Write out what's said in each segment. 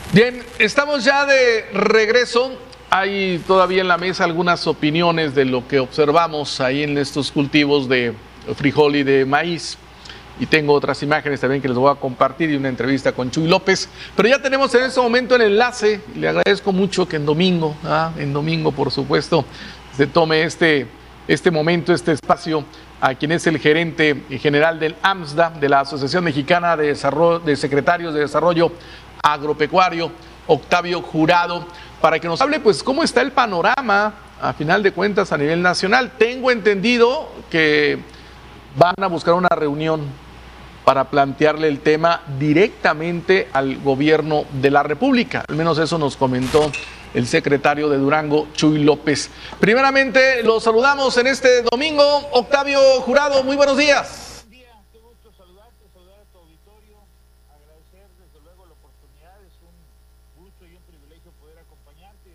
Bien, estamos ya de regreso. Hay todavía en la mesa algunas opiniones de lo que observamos ahí en estos cultivos de frijol y de maíz. Y tengo otras imágenes también que les voy a compartir y una entrevista con Chuy López. Pero ya tenemos en este momento el enlace. Le agradezco mucho que en domingo por supuesto, se tome este momento, este espacio, a quien es el gerente general del AMSDA, de la Asociación Mexicana de Secretarios de Desarrollo Agropecuario, Octavio Jurado, para que nos hable pues cómo está el panorama a final de cuentas a nivel nacional. Tengo entendido que van a buscar una reunión para plantearle el tema directamente al gobierno de la República. Al menos eso nos comentó el secretario de Durango, Chuy López. Primeramente, los saludamos en este domingo. Octavio Jurado, muy buenos días. Buen día, qué gusto saludarte, saludar a tu auditorio, agradecer desde luego la oportunidad, es un gusto y un privilegio poder acompañarte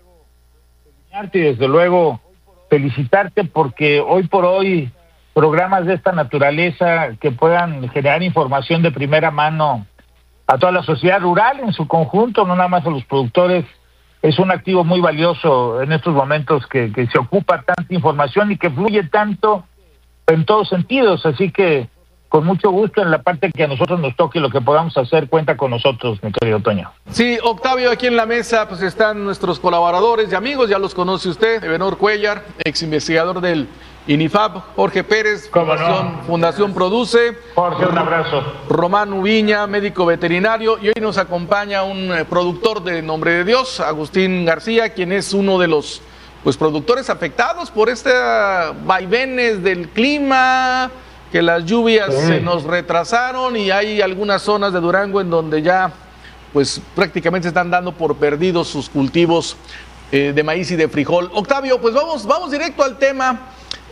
y desde luego felicitarte porque hoy por hoy programas de esta naturaleza que puedan generar información de primera mano a toda la sociedad rural en su conjunto, no nada más a los productores, es un activo muy valioso en estos momentos que se ocupa tanta información y que fluye tanto en todos sentidos, así que con mucho gusto en la parte que a nosotros nos toque lo que podamos hacer, cuenta con nosotros, mi querido Toño. Sí, Octavio, aquí en la mesa pues están nuestros colaboradores y amigos, ya los conoce usted, Ebenor Cuellar, ex investigador del INIFAP, Jorge Pérez, Fundación Produce. Jorge, un abrazo. Román Ubiña, médico veterinario, y hoy nos acompaña un productor de Nombre de Dios, Agustín García, quien es uno de los productores afectados por vaivenes del clima, que las lluvias se nos retrasaron y hay algunas zonas de Durango en donde ya prácticamente están dando por perdidos sus cultivos de maíz y de frijol. Octavio, pues vamos directo al tema.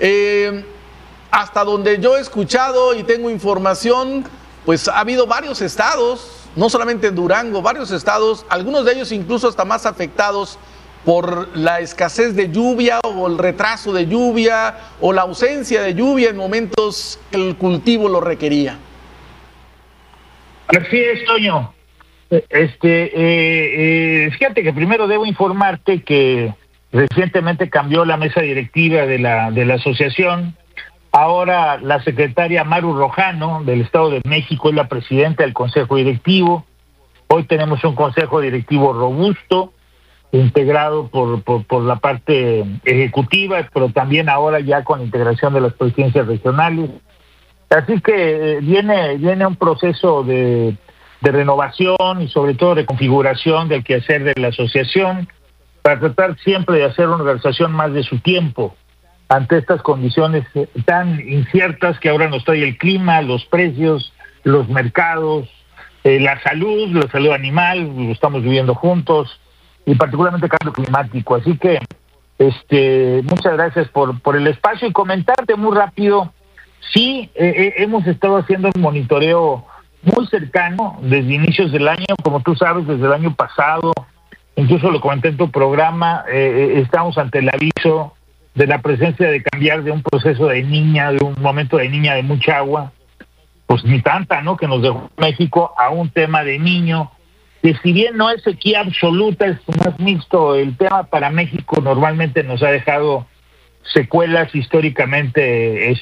Hasta donde yo he escuchado y tengo información, pues ha habido varios estados, no solamente en Durango, varios estados, algunos de ellos incluso hasta más afectados por la escasez de lluvia o el retraso de lluvia o la ausencia de lluvia en momentos que el cultivo lo requería. Así es, Toño. Fíjate que primero debo informarte que recientemente cambió la mesa directiva de la asociación. Ahora la secretaria Maru Rojano del Estado de México es la presidenta del consejo directivo. Hoy tenemos un consejo directivo robusto, integrado por la parte ejecutiva, pero también ahora ya con integración de las presidencias regionales. Así que viene un proceso de renovación y sobre todo de configuración del quehacer de la asociación para tratar siempre de hacer una organización más de su tiempo ante estas condiciones tan inciertas que ahora nos trae el clima, los precios, los mercados, la salud animal, lo estamos viviendo juntos, y particularmente el cambio climático. Así que muchas gracias por el espacio y comentarte muy rápido. Sí, hemos estado haciendo un monitoreo muy cercano desde inicios del año, como tú sabes, desde el año pasado, incluso lo comenté en tu programa, estamos ante el aviso de la presencia de cambiar de un proceso de niña, de un momento de niña de mucha agua, pues ni tanta, ¿no?, que nos dejó México, a un tema de niño, que si bien no es sequía absoluta, es más mixto. El tema para México normalmente nos ha dejado secuelas históricamente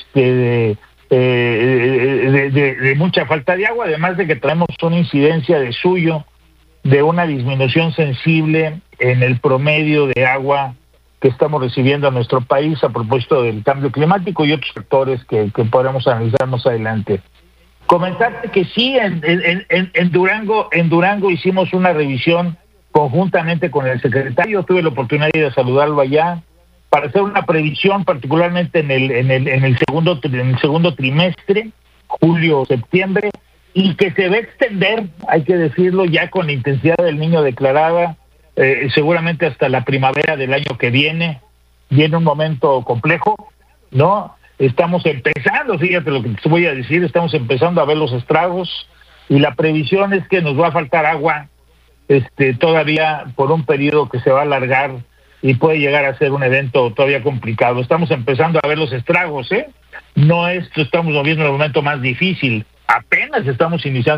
de mucha falta de agua, además de que traemos una incidencia de una disminución sensible en el promedio de agua que estamos recibiendo en nuestro país a propósito del cambio climático y otros factores que podremos analizar más adelante. Comentarte que sí, en Durango hicimos una revisión conjuntamente con el secretario, tuve la oportunidad de saludarlo allá, para hacer una previsión particularmente en el segundo trimestre, julio-septiembre, y que se va a extender, hay que decirlo, ya con la intensidad del Niño declarada, seguramente hasta la primavera del año que viene. Viene un momento complejo, ¿no? Estamos empezando, fíjate lo que te voy a decir, estamos empezando a ver los estragos y la previsión es que nos va a faltar agua todavía por un periodo que se va a alargar y puede llegar a ser un evento todavía complicado. Estamos empezando a ver los estragos, no estamos viviendo el momento más difícil, apenas estamos iniciando